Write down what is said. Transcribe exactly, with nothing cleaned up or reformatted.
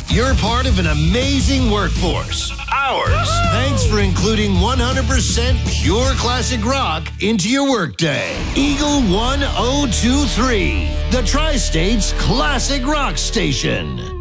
You're part of an amazing workforce. Ours. Thanks for including one hundred percent pure classic rock into your workday. Eagle one oh two three, the Tri-State's classic rock station.